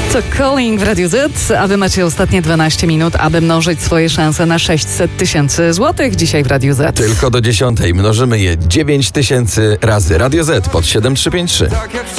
To Calling w Radiu Z, a wy macie ostatnie 12 minut, aby mnożyć swoje szanse na 600 000 złotych dzisiaj w Radiu Z. Tylko do 10 mnożymy je 9000 razy. Radio Z pod 7353.